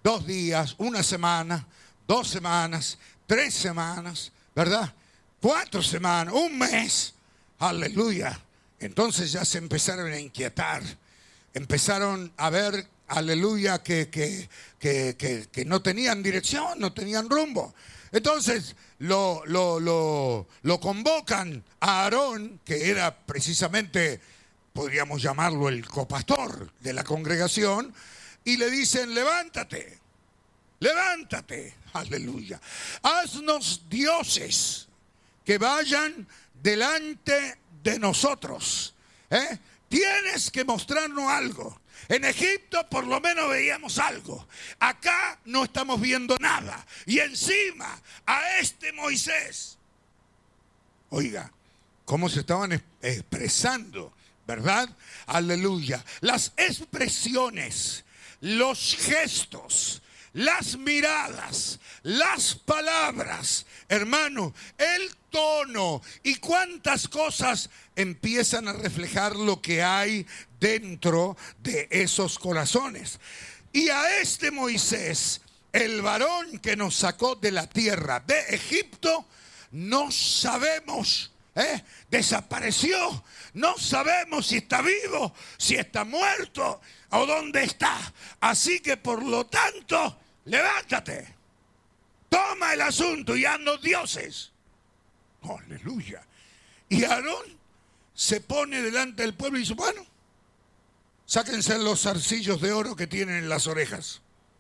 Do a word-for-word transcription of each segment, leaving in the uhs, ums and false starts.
dos días, una semana, dos semanas, tres semanas, ¿verdad? Cuatro semanas, un mes. Aleluya. Entonces ya se empezaron a inquietar. Empezaron a ver, aleluya, que, que, que, que, que no tenían dirección, no tenían rumbo. Entonces lo, lo, lo, lo convocan a Aarón, que era precisamente, podríamos llamarlo el copastor de la congregación, y le dicen: levántate, levántate, aleluya, haznos dioses que vayan delante de nosotros, ¿eh? Tienes que mostrarnos algo. En Egipto por lo menos veíamos algo. Acá no estamos viendo nada. Y encima a este Moisés. Oiga, cómo se estaban expresando, ¿verdad? Aleluya. Las expresiones, los gestos, las miradas, las palabras, hermano, el tono y cuántas cosas empiezan a reflejar lo que hay dentro de esos corazones. Y a este Moisés, el varón que nos sacó de la tierra de Egipto, no sabemos, ¿eh? Desapareció. No sabemos si está vivo, si está muerto o dónde está. Así que por lo tanto, levántate, toma el asunto y haznos dioses. Aleluya. Y Aarón se pone delante del pueblo y dice: bueno, sáquense los zarcillos de oro que tienen en las orejas.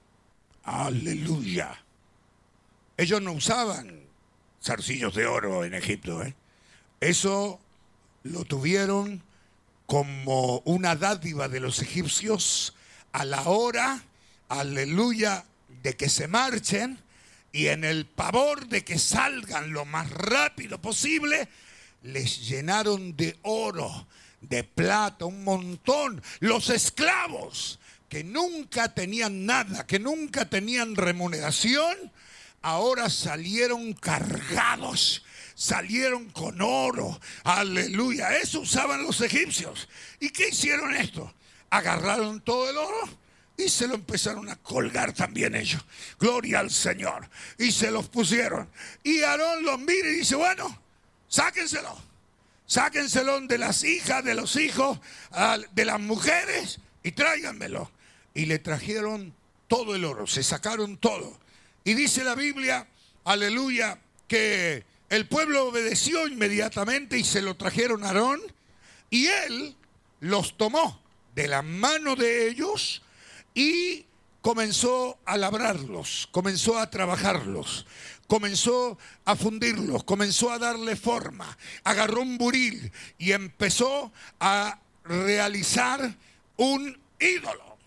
Aleluya. Ellos no usaban zarcillos de oro en Egipto, ¿eh? Eso lo tuvieron como una dádiva de los egipcios a la hora, aleluya, de que se marchen, y en el pavor de que salgan lo más rápido posible, les llenaron de oro, de plata, un montón. Los esclavos que nunca tenían nada, que nunca tenían remuneración, ahora salieron cargados, salieron con oro. Aleluya, eso usaban los egipcios. ¿Y qué hicieron esto? Agarraron todo el oro y se lo empezaron a colgar también ellos. Gloria al Señor. Y se los pusieron. Y Aarón los mira y dice: bueno, sáquenselo. Sáquenselo de las hijas, de los hijos, de las mujeres, y tráiganmelo. Y le trajeron todo el oro, se sacaron todo. Y dice la Biblia, aleluya, que el pueblo obedeció inmediatamente y se lo trajeron a Aarón. Y él los tomó de la mano de ellos y comenzó a labrarlos, comenzó a trabajarlos, comenzó a fundirlos, comenzó a darle forma. Agarró un buril y empezó a realizar un ídolo.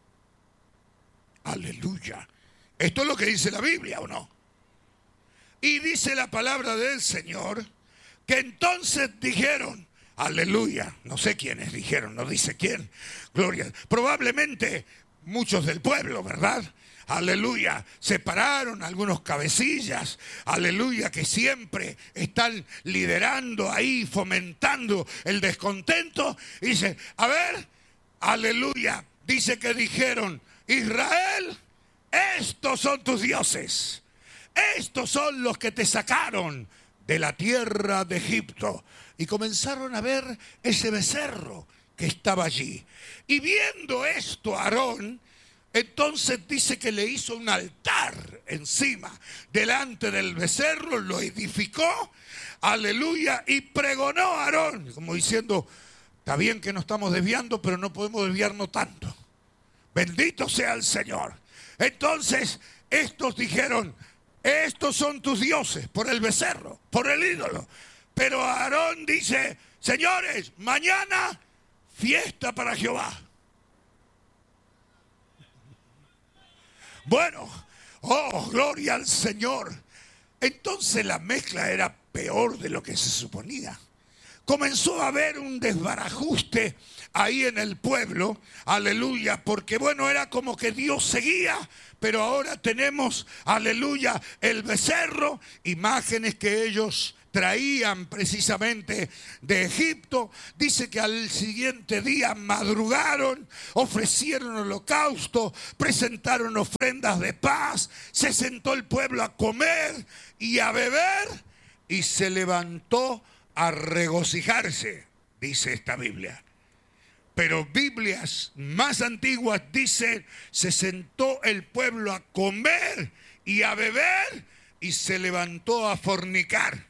Aleluya. Esto es lo que dice la Biblia, ¿o no? Y dice la palabra del Señor que entonces dijeron, aleluya, no sé quiénes dijeron, no dice quién, gloria, probablemente muchos del pueblo, ¿verdad? Aleluya, se pararon algunos cabecillas, aleluya, que siempre están liderando ahí, fomentando el descontento. Y dice, a ver, aleluya, dice que dijeron, Israel, estos son tus dioses, estos son los que te sacaron de la tierra de Egipto. Y comenzaron a ver ese becerro que estaba allí. Y viendo esto Aarón, entonces dice que le hizo un altar encima, delante del becerro, lo edificó, aleluya, y pregonó a Aarón, como diciendo, está bien que nos estamos desviando, pero no podemos desviarnos tanto. Bendito sea el Señor. Entonces, estos dijeron, estos son tus dioses, por el becerro, por el ídolo. Pero Aarón dice, señores, mañana fiesta para Jehová. Bueno, oh, gloria al Señor. Entonces la mezcla era peor de lo que se suponía. Comenzó a haber un desbarajuste ahí en el pueblo, aleluya, porque bueno, era como que Dios seguía, pero ahora tenemos, aleluya, el becerro, imágenes que ellos traían precisamente de Egipto. Dice que al siguiente día madrugaron, ofrecieron holocausto, presentaron ofrendas de paz, se sentó el pueblo a comer y a beber y se levantó a regocijarse, dice esta Biblia. Pero Biblias más antiguas dicen, se sentó el pueblo a comer y a beber y se levantó a fornicar.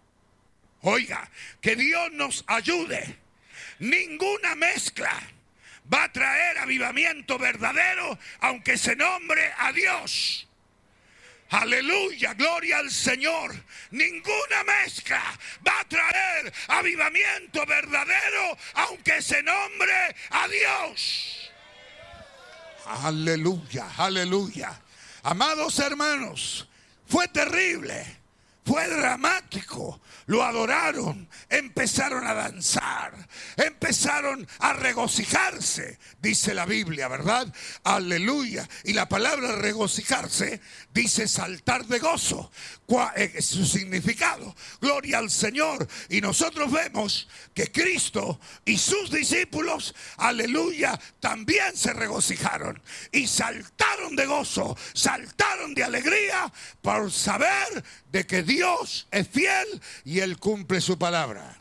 Oiga, que Dios nos ayude. Ninguna mezcla va a traer avivamiento verdadero, aunque se nombre a Dios. Aleluya, gloria al Señor. Ninguna mezcla va a traer avivamiento verdadero, aunque se nombre a Dios. Aleluya, aleluya. Amados hermanos, fue terrible, fue dramático. Lo adoraron, empezaron a danzar, empezaron a regocijarse, dice la Biblia, ¿verdad? Aleluya. Y la palabra regocijarse dice saltar de gozo. ¿Cuál es su significado? Gloria al Señor. Y nosotros vemos que Cristo y sus discípulos, aleluya, también se regocijaron y saltaron de gozo, saltaron de alegría por saber de que Dios es fiel y Él cumple su palabra.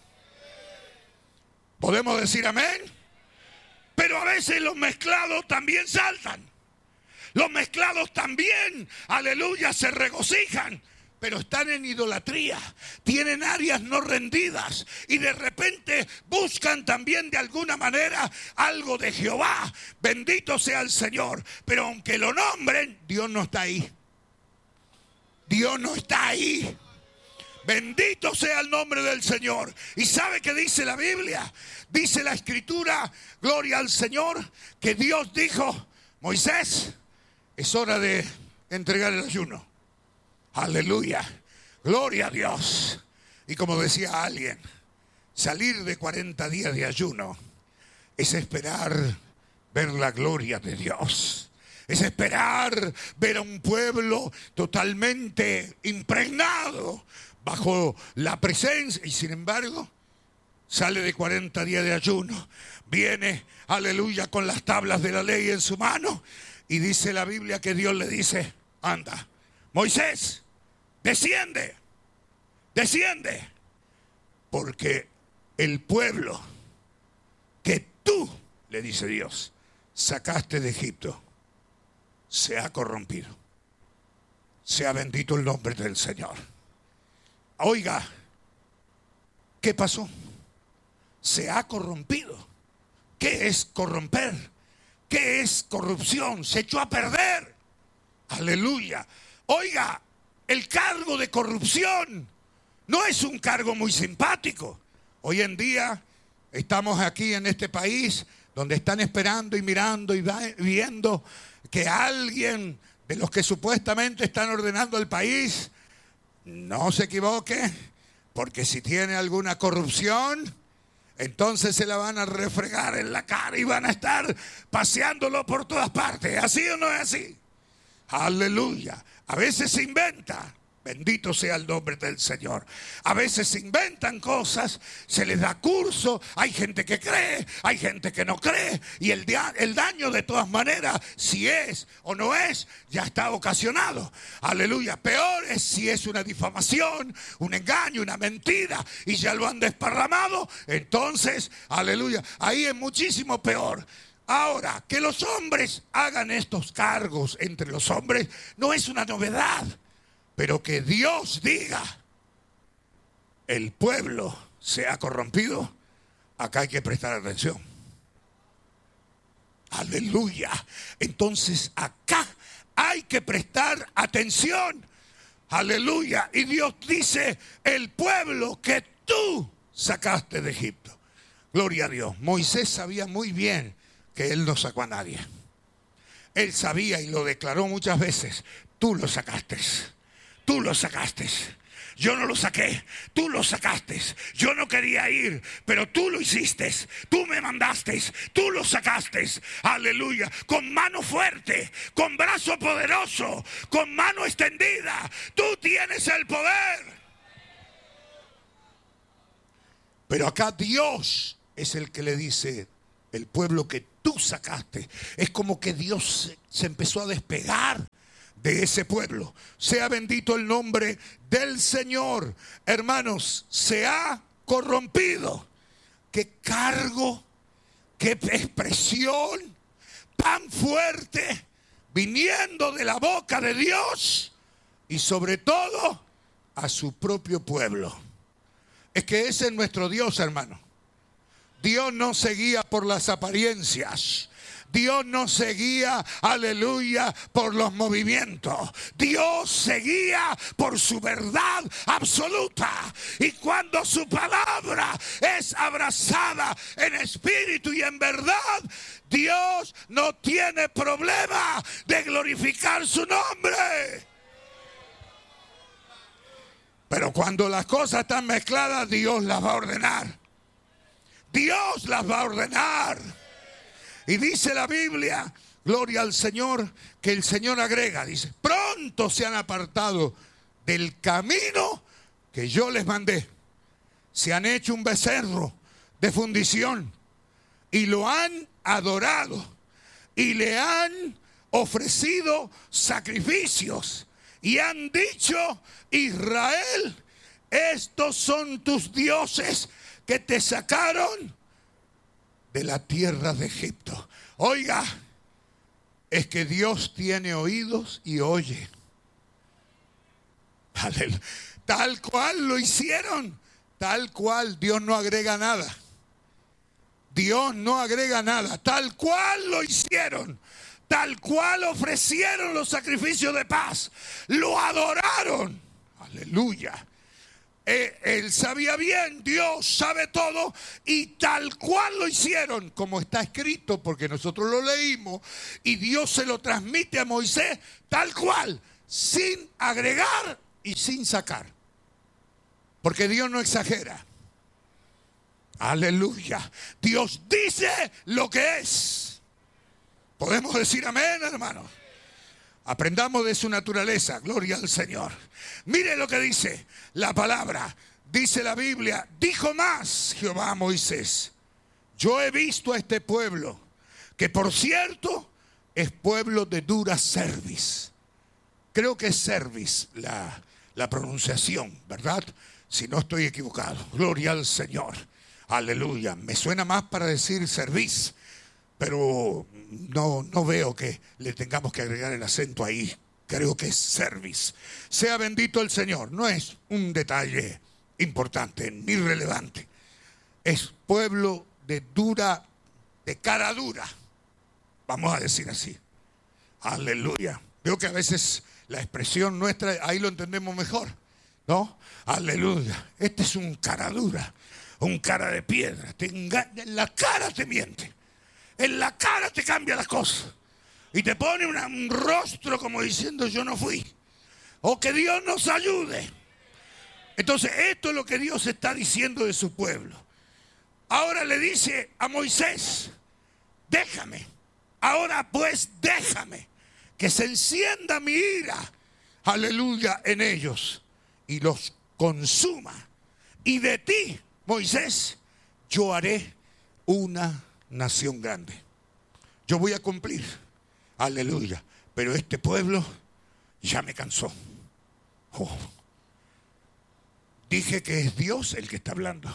¿Podemos decir amén? Pero a veces los mezclados también saltan. Los mezclados también, aleluya, se regocijan, pero están en idolatría, tienen áreas no rendidas y de repente buscan también de alguna manera algo de Jehová. Bendito sea el Señor, pero aunque lo nombren, Dios no está ahí. Dios no está ahí. Bendito sea el nombre del Señor. ¿Y sabe qué dice la Biblia? Dice la Escritura, gloria al Señor, que Dios dijo: Moisés, es hora de entregar el ayuno. Aleluya, gloria a Dios. Y como decía alguien, salir de cuarenta días de ayuno es esperar ver la gloria de Dios. Es esperar ver a un pueblo totalmente impregnado bajo la presencia. Y sin embargo, sale de cuarenta días de ayuno. Viene, aleluya, con las tablas de la ley en su mano. Y dice la Biblia que Dios le dice: anda, Moisés, desciende, desciende. Porque el pueblo que tú, le dice Dios, sacaste de Egipto, se ha corrompido. Sea bendito el nombre del Señor. Oiga, ¿qué pasó? Se ha corrompido. ¿Qué es corromper? ¿Qué es corrupción? Se echó a perder. Aleluya. Oiga, el cargo de corrupción no es un cargo muy simpático. Hoy en día estamos aquí en este país donde están esperando y mirando y viendo que alguien de los que supuestamente están ordenando el país no se equivoque, porque si tiene alguna corrupción, entonces se la van a refregar en la cara y van a estar paseándolo por todas partes. ¿Así o no es así? Aleluya. A veces se inventa. Bendito sea el nombre del Señor. A veces se inventan cosas, se les da curso, hay gente que cree, hay gente que no cree, y el, el daño de todas maneras, si es o no es, ya está ocasionado. Aleluya. Peor es si es una difamación, un engaño, una mentira, y ya lo han desparramado, entonces, aleluya, ahí es muchísimo peor. Ahora, que los hombres hagan estos cargos entre los hombres no es una novedad. Pero que Dios diga, el pueblo se ha corrompido, acá hay que prestar atención. Aleluya. Entonces acá hay que prestar atención. Aleluya. Y Dios dice, el pueblo que tú sacaste de Egipto. Gloria a Dios. Moisés sabía muy bien que él no sacó a nadie. Él sabía y lo declaró muchas veces, tú lo sacaste. Tú lo sacaste. Yo no lo saqué. Tú lo sacaste. Yo no quería ir, pero tú lo hiciste. Tú me mandaste. Tú lo sacaste. Aleluya. Con mano fuerte, con brazo poderoso, con mano extendida. Tú tienes el poder. Pero acá Dios es el que le dice, el pueblo que tú sacaste. Es como que Dios se, se empezó a despegar de ese pueblo. Sea bendito el nombre del Señor. Hermanos, se ha corrompido. Qué cargo, qué expresión tan fuerte viniendo de la boca de Dios y sobre todo a su propio pueblo. Es que ese es nuestro Dios, hermano. Dios no se guía por las apariencias. Dios no se guía, aleluya, por los movimientos. Dios se guía por su verdad absoluta. Y cuando su palabra es abrazada en espíritu y en verdad, Dios no tiene problema de glorificar su nombre. Pero cuando las cosas están mezcladas, Dios las va a ordenar. Dios las va a ordenar. Y dice la Biblia, gloria al Señor, que el Señor agrega, dice, pronto se han apartado del camino que yo les mandé. Se han hecho un becerro de fundición y lo han adorado y le han ofrecido sacrificios y han dicho, Israel, estos son tus dioses que te sacaron de la tierra de Egipto. Oiga, es que Dios tiene oídos y oye. Aleluya. Tal cual lo hicieron, tal cual. Dios no agrega nada. Dios no agrega nada. Tal cual lo hicieron, tal cual ofrecieron los sacrificios de paz, lo adoraron. Aleluya. Él sabía bien, Dios sabe todo, y tal cual lo hicieron, como está escrito, porque nosotros lo leímos, y Dios se lo transmite a Moisés tal cual, sin agregar y sin sacar. Porque Dios no exagera. Aleluya. Dios dice lo que es. ¿Podemos decir amén, hermanos? Aprendamos de su naturaleza, gloria al Señor. Mire lo que dice la palabra. Dice la Biblia, dijo más Jehová a Moisés, yo he visto a este pueblo, que por cierto es pueblo de dura cerviz. Creo que es cerviz la, la pronunciación, ¿verdad? Si no estoy equivocado. Gloria al Señor. Aleluya. Me suena más para decir cerviz, pero no, no veo que le tengamos que agregar el acento ahí. Creo que es cerviz. Sea bendito el Señor. No es un detalle importante ni relevante. Es pueblo de dura, de cara dura. Vamos a decir así. Aleluya. Veo que a veces la expresión nuestra, ahí lo entendemos mejor, ¿no? Aleluya. Este es un cara dura, un cara de piedra. Te engaña, en la cara te miente. En la cara te cambia las cosas. Y te pone una, un rostro como diciendo yo no fui. O que Dios nos ayude. Entonces esto es lo que Dios está diciendo de su pueblo. Ahora le dice a Moisés, déjame. Ahora pues déjame. Que se encienda mi ira. Aleluya en ellos. Y los consuma. Y de ti, Moisés, yo haré una nación grande. Yo voy a cumplir. Aleluya. Pero este pueblo ya me cansó. Oh. Dije que es Dios el que está hablando.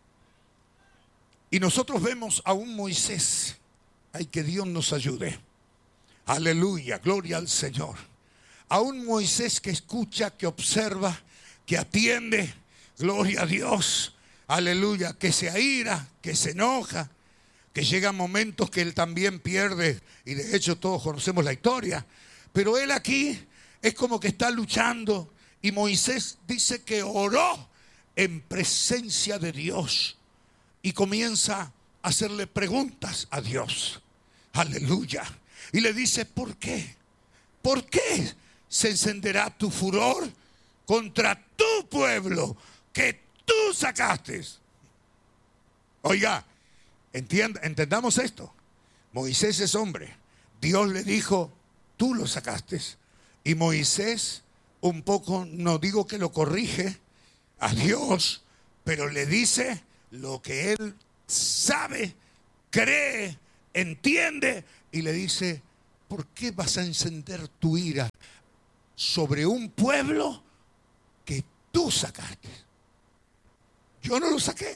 Y nosotros vemos a un Moisés. Ay, que Dios nos ayude. Aleluya, gloria al Señor. A un Moisés que escucha, que observa, que atiende. Gloria a Dios. Aleluya, que se aira, que se enoja. Que llegan momentos que él también pierde, y de hecho todos conocemos la historia, pero él aquí es como que está luchando, y Moisés dice que oró en presencia de Dios y comienza a hacerle preguntas a Dios. Aleluya. Y le dice, ¿por qué? ¿Por qué se encenderá tu furor contra tu pueblo que tú sacaste? Oiga, Entienda, entendamos esto. Moisés es hombre. Dios le dijo, tú lo sacaste. Y Moisés un poco, no digo que lo corrige a Dios, pero le dice, lo que él sabe, cree, entiende, y le dice: ¿por qué vas a encender tu ira sobre un pueblo que tú sacaste? Yo no lo saqué.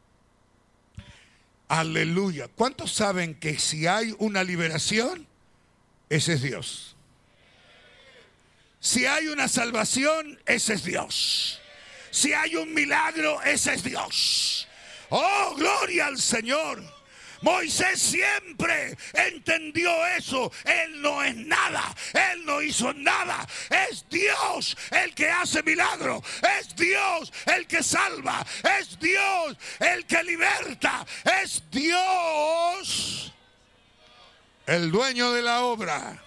Aleluya. ¿Cuántos saben que si hay una liberación, ese es Dios? Si hay una salvación, ese es Dios. Si hay un milagro, ese es Dios. Oh, gloria al Señor. Moisés siempre entendió eso. Él no es nada, él no hizo nada. Es Dios el que hace milagros, es Dios el que salva, es Dios el que liberta, es Dios el dueño de la obra.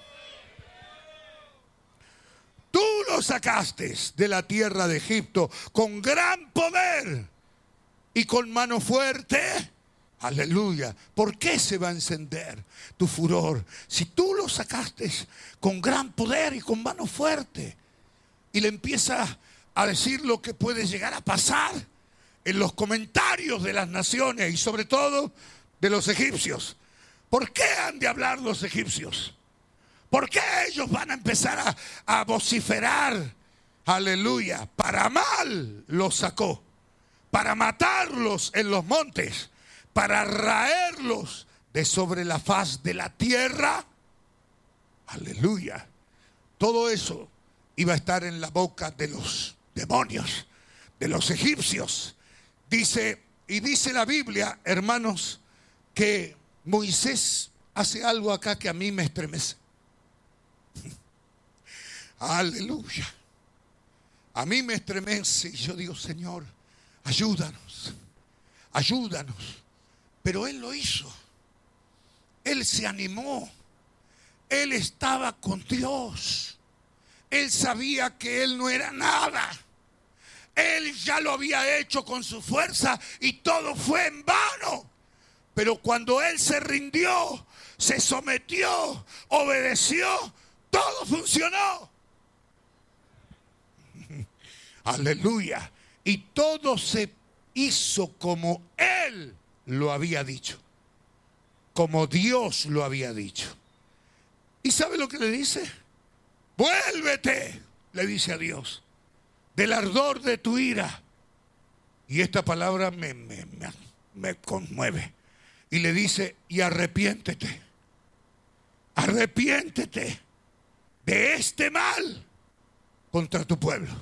Tú lo sacaste de la tierra de Egipto con gran poder y con mano fuerte. Aleluya. ¿Por qué se va a encender tu furor si tú lo sacaste con gran poder y con mano fuerte? Y le empieza a decir lo que puede llegar a pasar en los comentarios de las naciones y sobre todo de los egipcios. ¿Por qué han de hablar los egipcios? ¿Por qué ellos van a empezar a, a vociferar? Aleluya. Para mal los sacó, para matarlos en los montes, para raerlos de sobre la faz de la tierra. Aleluya. Todo eso iba a estar en la boca de los demonios, de los egipcios. Dice, y dice la Biblia, hermanos, que Moisés hace algo acá que a mí me estremece. Aleluya. A mí me estremece y yo digo: Señor, ayúdanos, ayúdanos. Pero él lo hizo. Él se animó. Él estaba con Dios. Él sabía que él no era nada. Él ya lo había hecho con su fuerza y todo fue en vano. Pero cuando él se rindió, se sometió, obedeció, todo funcionó. Aleluya. Y todo se hizo como él lo había dicho, como Dios lo había dicho. ¿Y sabe lo que le dice? Vuélvete, le dice a Dios, del ardor de tu ira. Y esta palabra me, me, me, me conmueve. Y le dice: y arrepiéntete, arrepiéntete de este mal contra tu pueblo.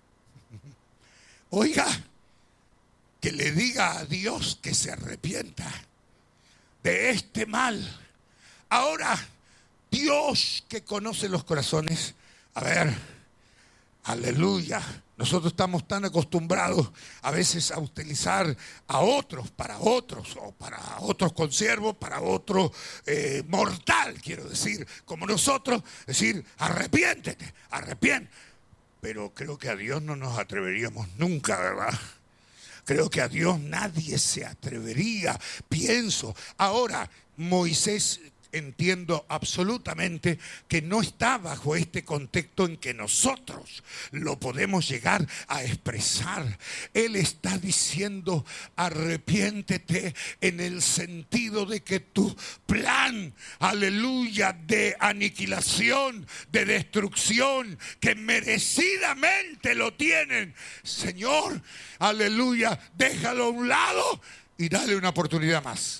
Oiga, que le diga a Dios que se arrepienta de este mal. Ahora, Dios que conoce los corazones, a ver, aleluya, nosotros estamos tan acostumbrados a veces a utilizar a otros para otros, o para otros consiervos, para otro eh, mortal, quiero decir, como nosotros, decir: arrepiéntete, arrepiéntete. Pero creo que a Dios no nos atreveríamos nunca, ¿verdad? Creo que a Dios nadie se atrevería, pienso. Ahora, Moisés, entiendo absolutamente que no está bajo este contexto en que nosotros lo podemos llegar a expresar. Él está diciendo: arrepiéntete, en el sentido de que tu plan, aleluya, de aniquilación, de destrucción, que merecidamente lo tienen, Señor, aleluya, déjalo a un lado y dale una oportunidad más.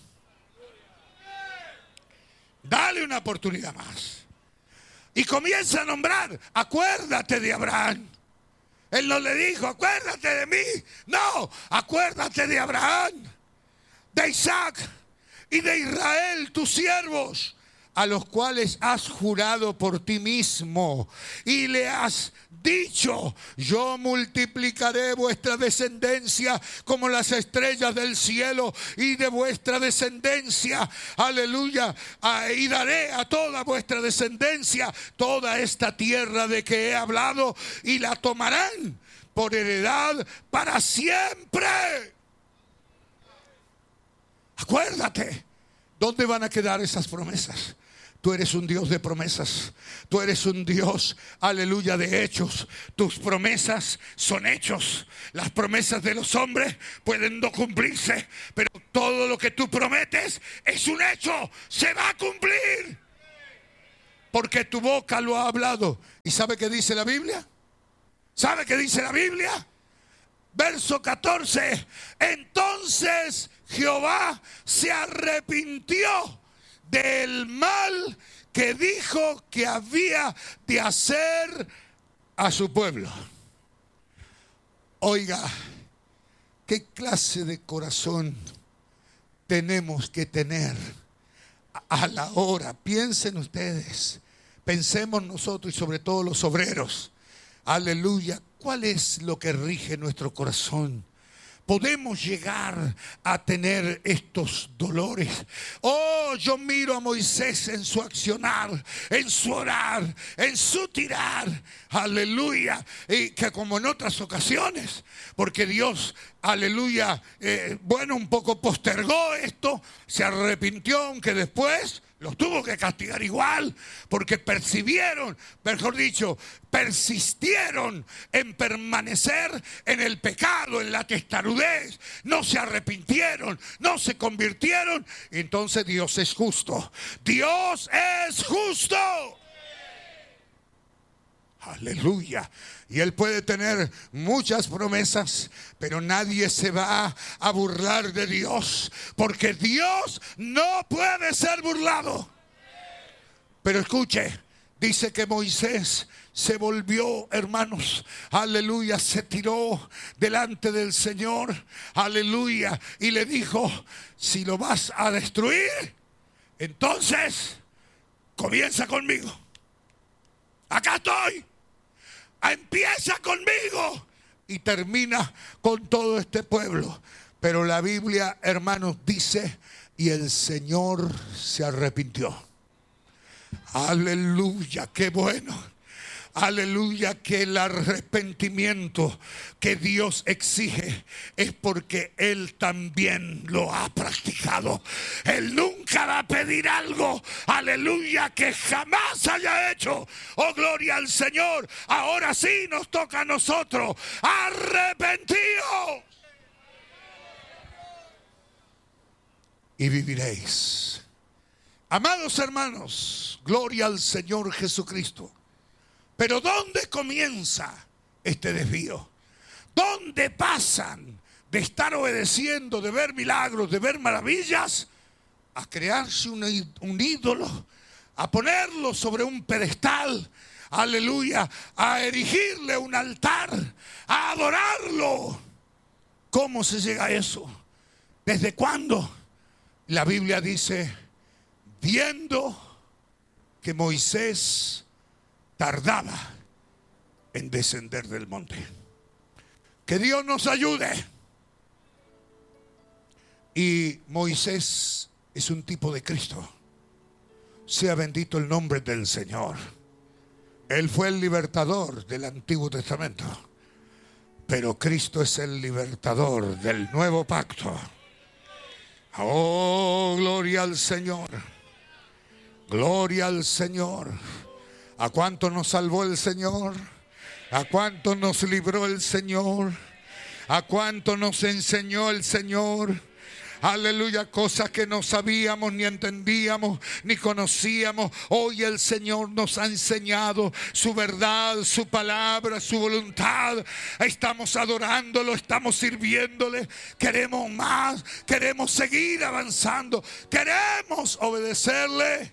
Dale una oportunidad más. Y comienza a nombrar: acuérdate de Abraham. Él no le dijo: acuérdate de mí. No, acuérdate de Abraham, de Isaac y de Israel, tus siervos, a los cuales has jurado por ti mismo y le has dicho: yo multiplicaré vuestra descendencia como las estrellas del cielo, y de vuestra descendencia, aleluya, y daré a toda vuestra descendencia toda esta tierra de que he hablado, y la tomarán por heredad para siempre. Acuérdate, ¿dónde van a quedar esas promesas? Tú eres un Dios de promesas. Tú eres un Dios, aleluya, de hechos. Tus promesas son hechos. Las promesas de los hombres pueden no cumplirse, pero todo lo que tú prometes es un hecho. Se va a cumplir. Porque tu boca lo ha hablado. ¿Y sabe qué dice la Biblia? ¿Sabe qué dice la Biblia? Verso catorce. Entonces Jehová se arrepintió del mal que dijo que había de hacer a su pueblo. Oiga, ¿qué clase de corazón tenemos que tener a la hora? Piensen ustedes, pensemos nosotros y sobre todo los obreros. Aleluya, ¿cuál es lo que rige nuestro corazón? Podemos llegar a tener estos dolores. Oh, yo miro a Moisés en su accionar, en su orar, en su tirar. Aleluya. Y que como en otras ocasiones, porque Dios, aleluya, eh, bueno, un poco postergó esto, se arrepintió, aunque después los tuvo que castigar igual, porque percibieron, mejor dicho, persistieron en permanecer en el pecado, en la testarudez. No se arrepintieron, no se convirtieron. Entonces Dios es justo. Dios es justo. Aleluya. Y Él puede tener muchas promesas, pero nadie se va a burlar de Dios, porque Dios no puede ser burlado. Pero escuche, dice que Moisés se volvió, hermanos, aleluya, se tiró delante del Señor, aleluya, y le dijo: si lo vas a destruir, entonces comienza conmigo. Acá estoy. Empieza conmigo y termina con todo este pueblo. Pero la Biblia, hermanos, dice: y el Señor se arrepintió. Aleluya, qué bueno. Aleluya, que el arrepentimiento que Dios exige es porque Él también lo ha practicado. Él nunca va a pedir algo, aleluya, que jamás haya hecho. Oh, gloria al Señor. Ahora sí nos toca a nosotros. Arrepentidos y viviréis. Amados hermanos, gloria al Señor Jesucristo. Pero ¿dónde comienza este desvío? ¿Dónde pasan de estar obedeciendo, de ver milagros, de ver maravillas, a crearse un, un ídolo, a ponerlo sobre un pedestal, aleluya, a erigirle un altar, a adorarlo? ¿Cómo se llega a eso? ¿Desde cuándo? La Biblia dice: viendo que Moisés tardaba en descender del monte. Que Dios nos ayude. Y Moisés es un tipo de Cristo. Sea bendito el nombre del Señor. Él fue el libertador del Antiguo Testamento, pero Cristo es el libertador del Nuevo Pacto. Oh, gloria al Señor. Gloria al Señor. ¿A cuánto nos salvó el Señor? ¿A cuánto nos libró el Señor? ¿A cuánto nos enseñó el Señor? Aleluya, cosas que no sabíamos, ni entendíamos, ni conocíamos. Hoy el Señor nos ha enseñado su verdad, su palabra, su voluntad. Estamos adorándolo, estamos sirviéndole. Queremos más, queremos seguir avanzando, queremos obedecerle.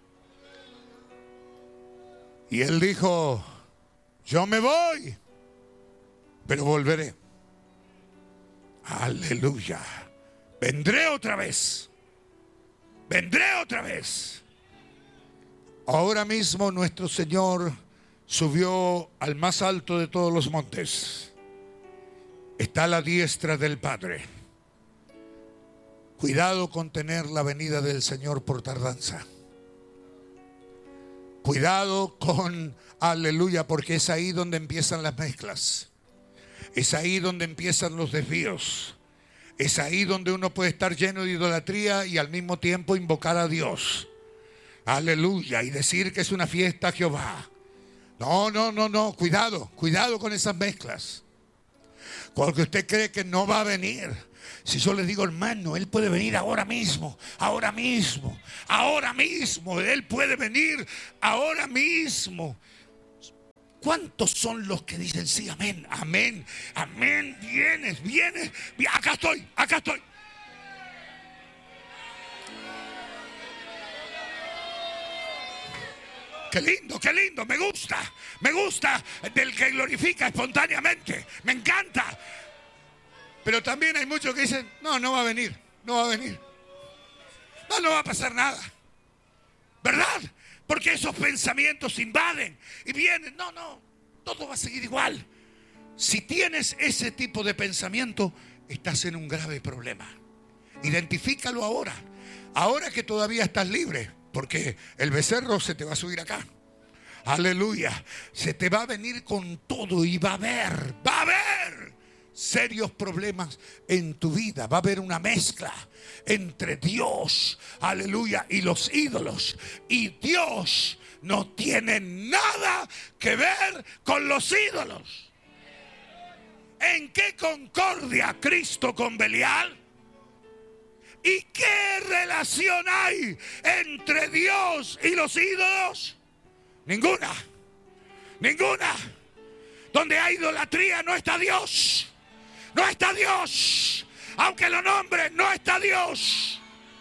Y Él dijo: yo me voy, pero volveré. Aleluya. Vendré otra vez. Vendré otra vez. Ahora mismo nuestro Señor subió al más alto de todos los montes. Está a la diestra del Padre. Cuidado con tener la venida del Señor por tardanza. Cuidado con, aleluya, porque es ahí donde empiezan las mezclas. Es ahí donde empiezan los desvíos. Es ahí donde uno puede estar lleno de idolatría y al mismo tiempo invocar a Dios. Aleluya. Y decir que es una fiesta a Jehová. No, no, no, no. Cuidado, cuidado con esas mezclas. Porque usted cree que no va a venir. Si yo le digo, hermano, Él puede venir ahora mismo, ahora mismo, ahora mismo. Él puede venir ahora mismo. ¿Cuántos son los que dicen sí, amén, amén, amén? Vienes, vienes, acá estoy, acá estoy. Qué lindo, qué lindo, me gusta, me gusta del que glorifica espontáneamente, me encanta. Pero también hay muchos que dicen, no, no va a venir, no va a venir. No, no va a pasar nada. ¿Verdad? Porque esos pensamientos invaden y vienen. No, no, todo va a seguir igual. Si tienes ese tipo de pensamiento, estás en un grave problema. Identifícalo ahora. Ahora que todavía estás libre. Porque el becerro se te va a subir acá. Aleluya. Se te va a venir con todo y va a haber, va a haber serios problemas en tu vida. Va a haber una mezcla entre Dios, aleluya, y los ídolos. Y Dios no tiene nada que ver con los ídolos. ¿En qué concordia Cristo con Belial? ¿Y qué relación hay entre Dios y los ídolos? Ninguna. Ninguna. Donde hay idolatría no está Dios. No está Dios. Aunque lo nombre, no está Dios.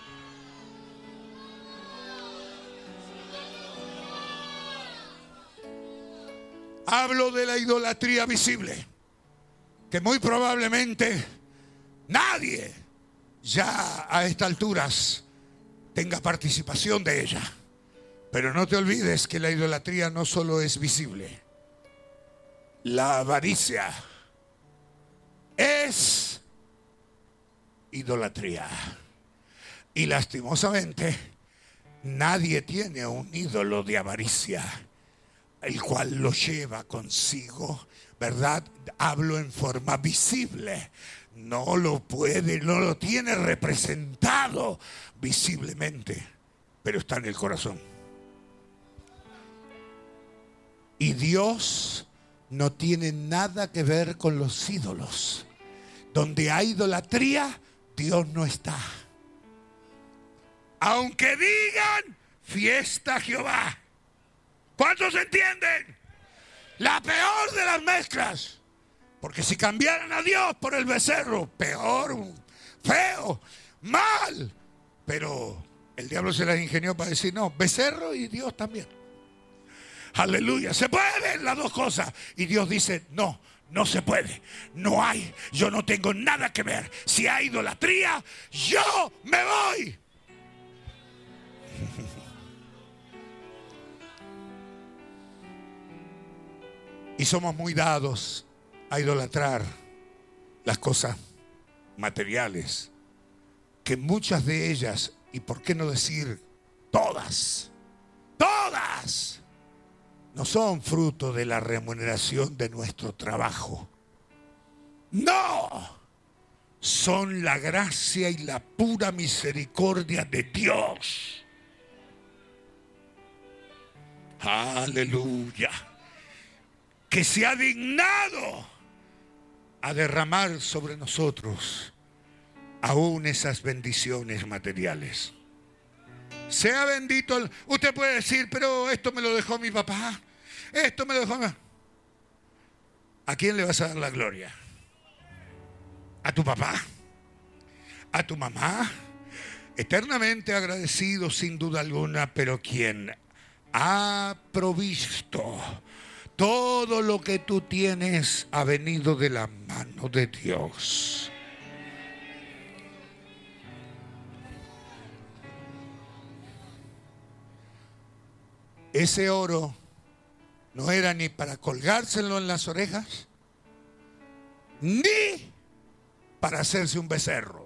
Hablo de la idolatría visible, que muy probablemente nadie ya a estas alturas tenga participación de ella. Pero no te olvides que la idolatría no solo es visible. La avaricia es idolatría. Y lastimosamente nadie tiene un ídolo de avaricia, el cual lo lleva consigo, ¿verdad? Hablo en forma visible. No lo puede, no lo tiene representado visiblemente, pero está en el corazón. Y Dios no tiene nada que ver con los ídolos. Donde hay idolatría, Dios no está. Aunque digan fiesta a Jehová. ¿Cuántos entienden? La peor de las mezclas. Porque si cambiaran a Dios por el becerro, peor, feo, mal. Pero el diablo se las ingenió para decir, no, becerro y Dios también. Aleluya, se pueden las dos cosas. Y Dios dice, no, no se puede. No hay, yo no tengo nada que ver. Si hay idolatría, yo me voy. Y somos muy dados a idolatrar las cosas materiales, que muchas de ellas, y por qué no decir todas, todas, no son fruto de la remuneración de nuestro trabajo. No, son la gracia y la pura misericordia de Dios. Aleluya. Que se ha dignado a derramar sobre nosotros aún esas bendiciones materiales. Sea bendito el... Usted puede decir, pero esto me lo dejó mi papá, esto me lo dejó mi... ¿A quién le vas a dar la gloria? ¿A tu papá? ¿A tu mamá? Eternamente agradecido sin duda alguna, pero quien ha provisto todo lo que tú tienes ha venido de la mano de Dios. Ese oro no era ni para colgárselo en las orejas, ni para hacerse un becerro.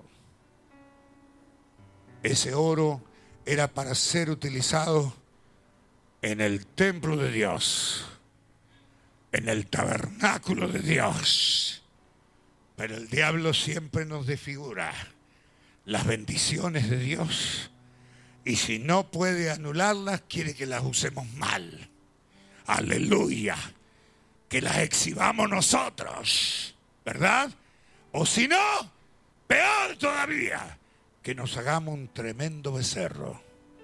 Ese oro era para ser utilizado en el templo de Dios, en el tabernáculo de Dios. Pero el diablo siempre nos desfigura las bendiciones de Dios Y si no puede anularlas, quiere que las usemos mal. Aleluya. Que las exhibamos nosotros, ¿verdad? O si no, peor todavía, que nos hagamos un tremendo becerro.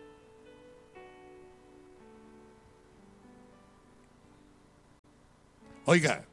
Oiga,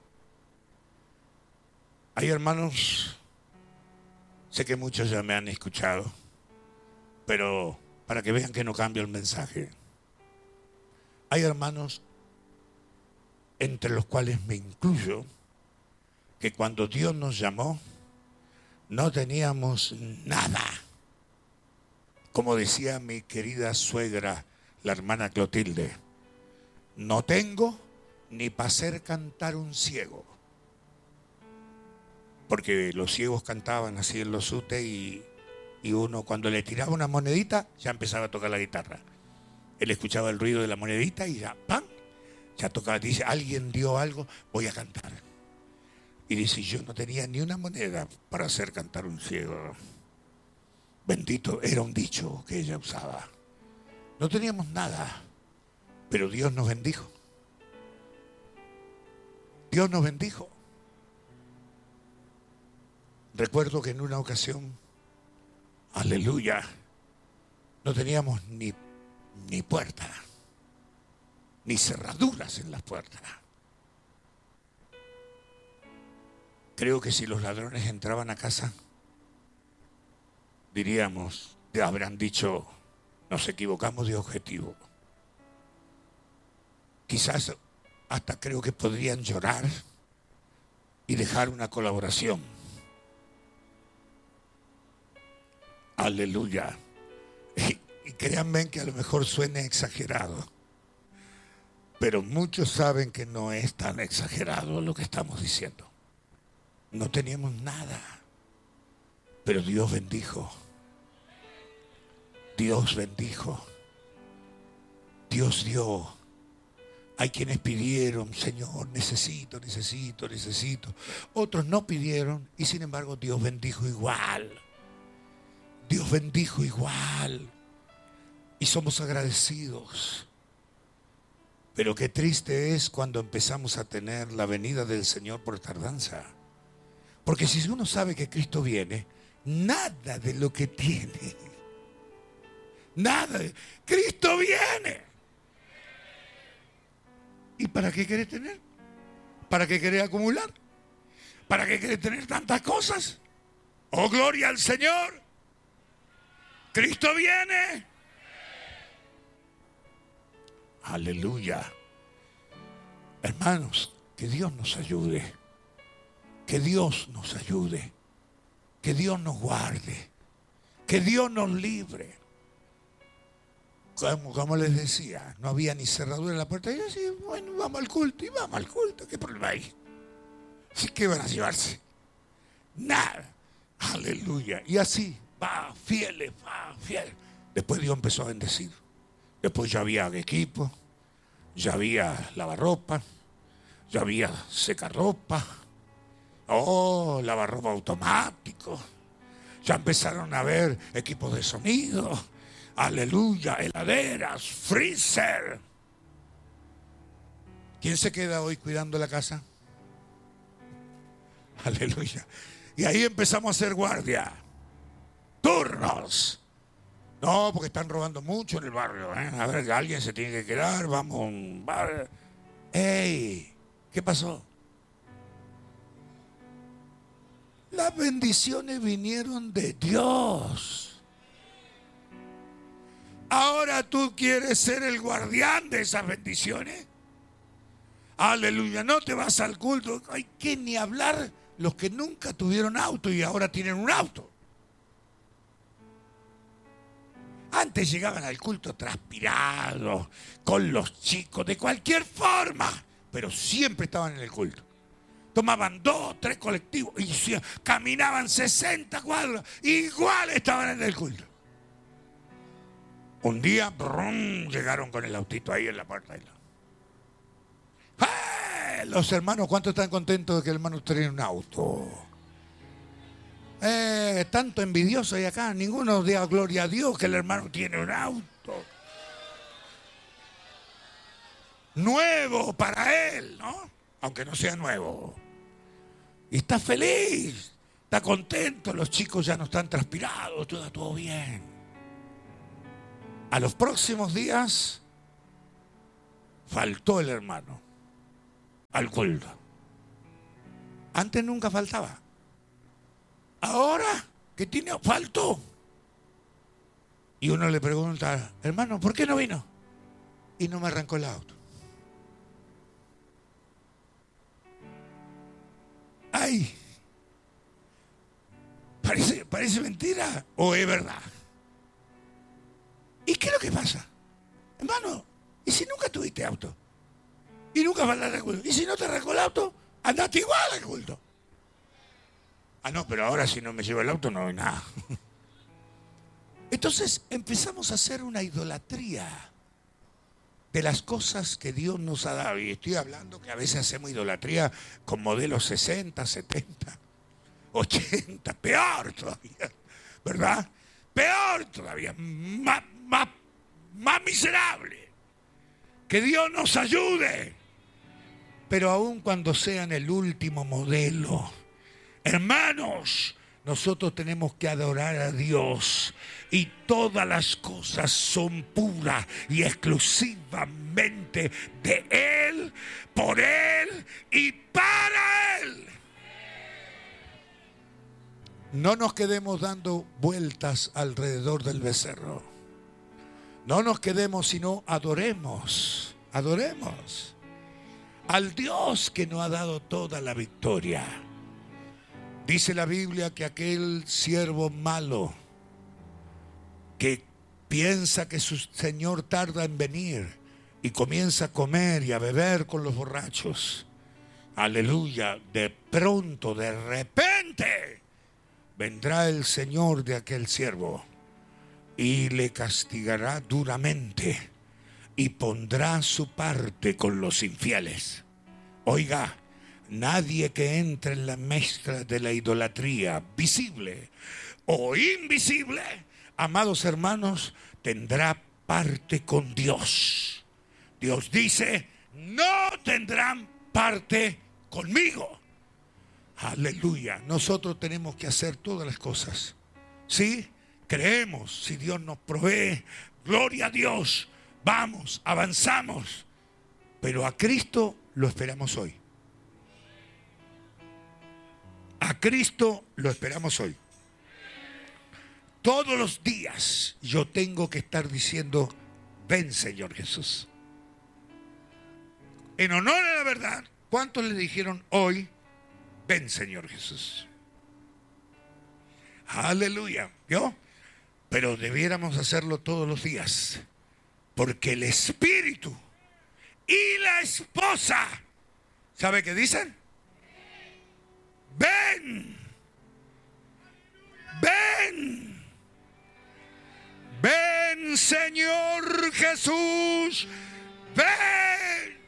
hay hermanos, sé que muchos ya me han escuchado, pero para que vean que no cambio el mensaje, hay hermanos, entre los cuales me incluyo, que cuando Dios nos llamó, no teníamos nada. Como decía mi querida suegra, la hermana Clotilde, no tengo ni para hacer cantar un ciego. Porque los ciegos cantaban así en los utes y, y uno cuando le tiraba una monedita ya empezaba a tocar la guitarra. Él escuchaba el ruido de la monedita y ya, ¡pam! Ya tocaba, dice, alguien dio algo, voy a cantar. Y dice, yo no tenía ni una moneda para hacer cantar un ciego. Bendito, era un dicho que ella usaba. No teníamos nada, pero Dios nos bendijo. Dios nos bendijo. Recuerdo que en una ocasión, aleluya, no teníamos ni, ni puerta, ni cerraduras en las puertas. Creo que si los ladrones entraban a casa, diríamos, habrán dicho, nos equivocamos de objetivo. Quizás hasta creo que podrían llorar y dejar una colaboración. Aleluya. Y, y créanme que a lo mejor suene exagerado, pero muchos saben que no es tan exagerado lo que estamos diciendo. No teníamos nada, pero Dios bendijo. Dios bendijo. Dios dio. Hay quienes pidieron, Señor, necesito, necesito, necesito. Otros no pidieron y sin embargo Dios bendijo igual. Dios bendijo igual. Y somos agradecidos. Pero qué triste es cuando empezamos a tener la venida del Señor por tardanza. Porque si uno sabe que Cristo viene, nada de lo que tiene, nada de... Cristo viene. ¿Y para qué querés tener? ¿Para qué querés acumular? ¿Para qué querés tener tantas cosas? ¡Oh, gloria al Señor! ¡Cristo viene! ¡Aleluya! Hermanos, que Dios nos ayude. Que Dios nos ayude. Que Dios nos guarde. Que Dios nos libre. Como, como les decía, no había ni cerradura en la puerta. Y yo decía, bueno, vamos al culto. Y vamos al culto. ¿Qué problema hay? Así que van a llevarse. Nada. Aleluya. Y así, va, fieles, va, fieles. Después Dios empezó a bendecir. Después ya había equipo. Ya había lavarropa. Ya había secarropa. Oh, lavarropa automático. Ya empezaron a ver equipos de sonido. Aleluya, heladeras, freezer. ¿Quién se queda hoy cuidando la casa? Aleluya. Y ahí empezamos a hacer guardia. Turnos. No, porque están robando mucho en el barrio, ¿eh? A ver, alguien se tiene que quedar. Vamos a un bar. ¡Ey! ¿Qué pasó? Las bendiciones vinieron de Dios. Ahora tú quieres ser el guardián de esas bendiciones. Aleluya, no te vas al culto. Hay que ni hablar los que nunca tuvieron auto y ahora tienen un auto. Antes llegaban al culto transpirados, con los chicos, de cualquier forma, pero siempre estaban en el culto. Tomaban dos, tres colectivos y caminaban sesenta cuadras, igual estaban en el culto. Un día, brum, llegaron con el autito ahí en la puerta. ¡Eh! Los hermanos, ¿cuántos están contentos de que el hermano tenga un auto? Eh, tanto envidioso hay acá. Ninguno diga gloria a Dios que el hermano tiene un auto nuevo para él, ¿no? Aunque no sea nuevo. Y está feliz, está contento, los chicos ya no están transpirados, todo, todo bien. A los próximos días faltó el hermano al culto. Antes nunca faltaba. Ahora que tiene, faltó. Y uno le pregunta, hermano, ¿por qué no vino? Y no me arrancó el auto. Ay, parece, parece mentira o es verdad. ¿Y qué es lo que pasa? Hermano, ¿y si nunca tuviste auto? Y nunca faltaste al culto. ¿Y si no te arrancó el auto? Andaste igual al culto. Ah, no, pero ahora si no me llevo el auto no hay nada. Entonces empezamos a hacer una idolatría de las cosas que Dios nos ha dado. Y estoy hablando que a veces hacemos idolatría con modelos sesenta, setenta, ochenta, peor todavía, ¿verdad? Peor todavía, más, más, más miserable. Que Dios nos ayude. Pero aun cuando sean el último modelo, hermanos, nosotros tenemos que adorar a Dios y todas las cosas son puras y exclusivamente de Él, por Él y para Él. No nos quedemos dando vueltas alrededor del becerro. No nos quedemos, sino adoremos, adoremos al Dios que nos ha dado toda la victoria. Dice la Biblia que aquel siervo malo que piensa que su señor tarda en venir y comienza a comer y a beber con los borrachos, aleluya, de pronto, de repente, vendrá el Señor de aquel siervo y le castigará duramente y pondrá su parte con los infieles. Oiga, nadie que entre en la mezcla de la idolatría, visible o invisible, amados hermanos, tendrá parte con Dios. Dios dice, no tendrán parte conmigo. Aleluya. Nosotros tenemos que hacer todas las cosas. ¿Sí? Creemos, si Dios nos provee, gloria a Dios, vamos, avanzamos. Pero a Cristo lo esperamos hoy. A Cristo lo esperamos hoy. Todos los días yo tengo que estar diciendo, ven Señor Jesús. En honor a la verdad, ¿cuántos le dijeron hoy, ven Señor Jesús? Aleluya, ¿yo? Pero debiéramos hacerlo todos los días, porque el Espíritu y la esposa, ¿sabe qué dicen? Ven, ven, ven Señor Jesús, ven.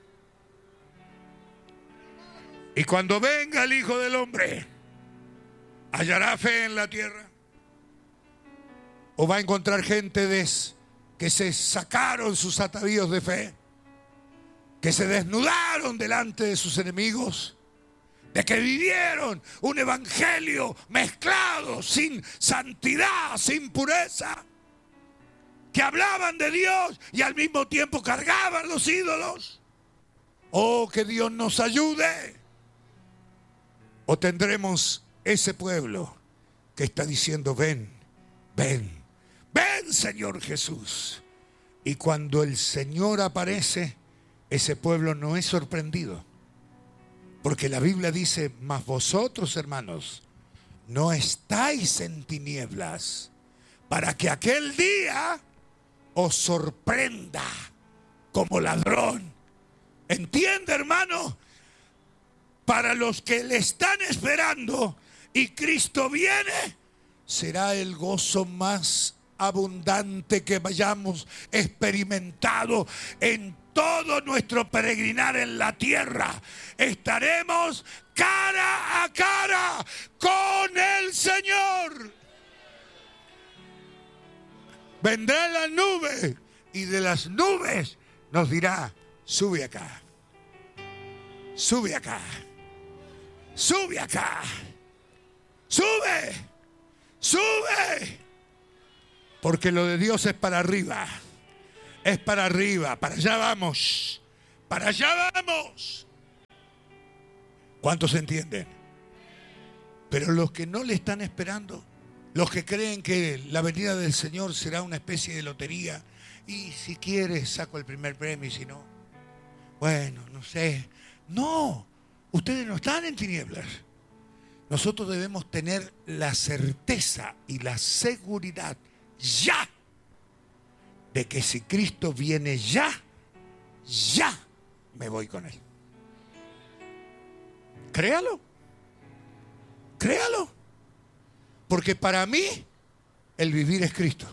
Y cuando venga el Hijo del Hombre, ¿hallará fe en la tierra? ¿O va a encontrar gente des, que se sacaron sus atavíos de fe? Que se desnudaron delante de sus enemigos, de que vivieron un evangelio mezclado, sin santidad, sin pureza, que hablaban de Dios y al mismo tiempo cargaban los ídolos. Oh, que Dios nos ayude. O tendremos ese pueblo que está diciendo, ven, ven, ven Señor Jesús. Y cuando el Señor aparece, ese pueblo no es sorprendido. Porque la Biblia dice, mas vosotros, hermanos, no estáis en tinieblas, para que aquel día os sorprenda como ladrón. ¿Entiende, hermano? Para los que le están esperando y Cristo viene, será el gozo más abundante que hayamos experimentado en todo nuestro peregrinar en la tierra. Estaremos cara a cara con el Señor. Vendrá en las nubes y de las nubes nos dirá: sube acá, sube acá, sube acá, sube, sube. Porque lo de Dios es para arriba, es para arriba, para allá vamos, para allá vamos. ¿Cuántos entienden? Pero los que no le están esperando, los que creen que la venida del Señor será una especie de lotería, y si quieres saco el primer premio y si no, bueno, no sé. No, ustedes no están en tinieblas. Nosotros debemos tener la certeza y la seguridad ya de que si Cristo viene ya, ya me voy con Él. Créalo, créalo, porque para mí el vivir es Cristo.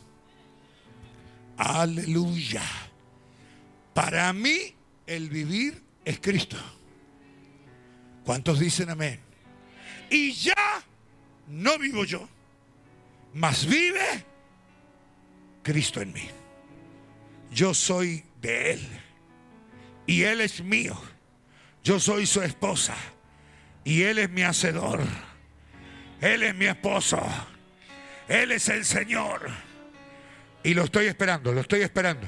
Aleluya. Para mí el vivir es Cristo. ¿Cuántos dicen amén? Y ya no vivo yo, mas vive Cristo en mí. Yo soy de Él y Él es mío. Yo soy su esposa y Él es mi hacedor. Él es mi esposo. Él es el Señor. Y lo estoy esperando, lo estoy esperando.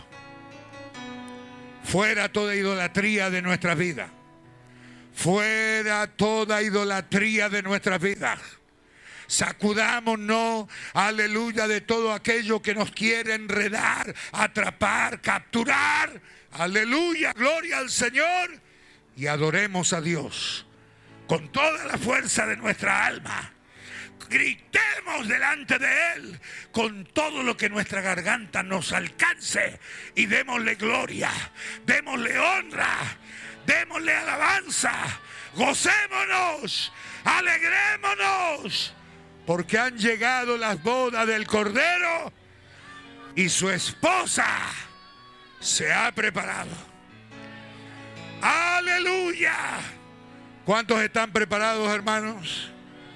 Fuera toda idolatría de nuestras vidas. Fuera toda idolatría de nuestras vidas. Sacudámonos, aleluya, de todo aquello que nos quiere enredar, atrapar, capturar. Aleluya, gloria al Señor. Y adoremos a Dios con toda la fuerza de nuestra alma. Gritemos delante de Él con todo lo que nuestra garganta nos alcance y démosle gloria, démosle honra, démosle alabanza, gocémonos, alegrémonos, porque han llegado las bodas del Cordero y su esposa se ha preparado. ¡Aleluya! ¿Cuántos están preparados, hermanos?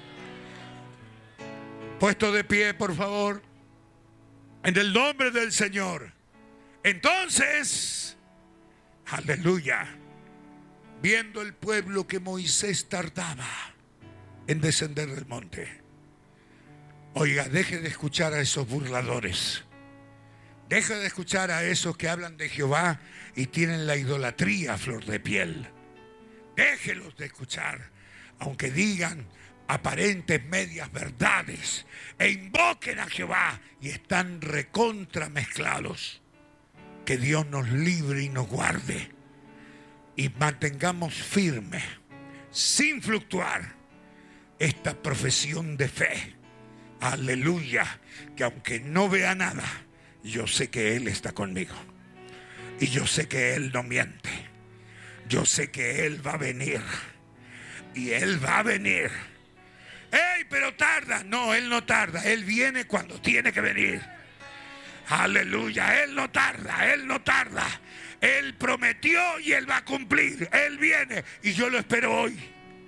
Puesto de pie, por favor, en el nombre del Señor. Entonces, aleluya, viendo el pueblo que Moisés tardaba en descender del monte. Oiga, deje de escuchar a esos burladores. Deje de escuchar a esos que hablan de Jehová y tienen la idolatría a flor de piel. Déjelos de escuchar, aunque digan aparentes medias verdades e invoquen a Jehová y están recontra mezclados. Que Dios nos libre y nos guarde y mantengamos firme, sin fluctuar, esta profesión de fe. Aleluya, que aunque no vea nada, yo sé que Él está conmigo y yo sé que Él no miente. Yo sé que Él va a venir y Él va a venir. ¡Ey, pero tarda! No, Él no tarda. Él viene cuando tiene que venir. Aleluya, Él no tarda, Él no tarda. Él prometió y Él va a cumplir. Él viene y yo lo espero hoy.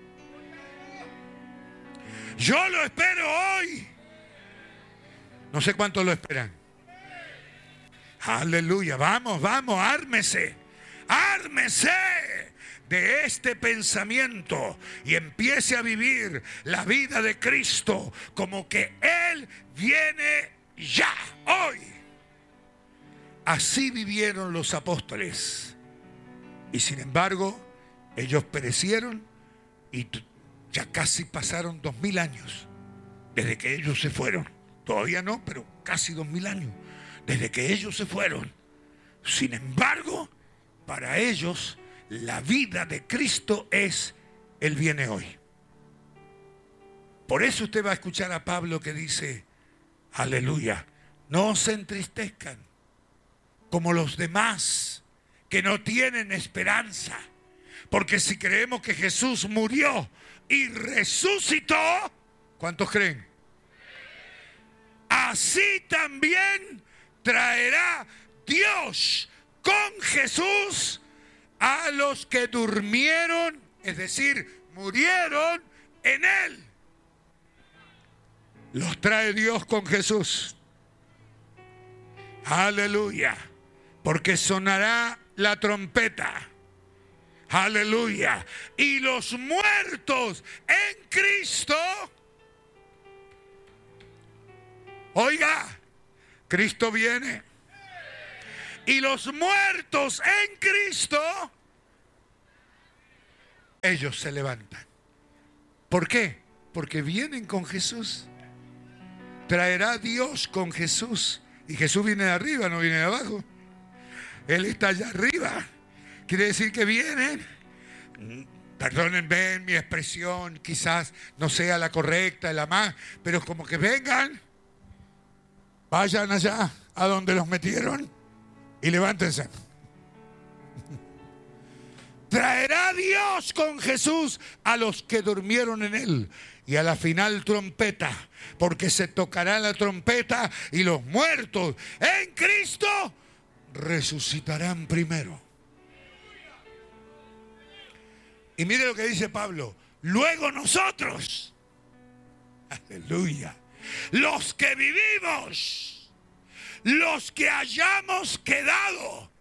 Yo lo espero hoy. No sé cuántos lo esperan. Aleluya, vamos, vamos, ármese. Ármese de este pensamiento y empiece a vivir la vida de Cristo como que Él viene ya, hoy. Así vivieron los apóstoles y sin embargo ellos perecieron y ya casi pasaron dos mil años desde que ellos se fueron. Todavía no, pero casi dos mil años desde que ellos se fueron. Sin embargo, para ellos la vida de Cristo es Él viene hoy. Por eso usted va a escuchar a Pablo que dice, aleluya, no se entristezcan como los demás que no tienen esperanza. Porque si creemos que Jesús murió y resucitó, ¿cuántos creen? así también traerá Dios con Jesús a los que durmieron, es decir, murieron en Él. Los trae Dios con Jesús. Aleluya. Porque sonará la trompeta. Aleluya. Y los muertos en Cristo. Oiga, Cristo viene. Y los muertos en Cristo, ellos se levantan. ¿Por qué? Porque vienen con Jesús. Traerá Dios con Jesús. Y Jesús viene de arriba, no viene de abajo. Él está allá arriba. Quiere decir que vienen. Perdónenme mi expresión, quizás no sea la correcta, la más, pero como que vengan, vayan allá a donde los metieron y levántense. Traerá Dios con Jesús a los que durmieron en Él. Y a la final trompeta, porque se tocará la trompeta y los muertos en Cristo resucitarán primero. Y mire lo que dice Pablo. Luego nosotros, aleluya, los que vivimos, los que hayamos quedado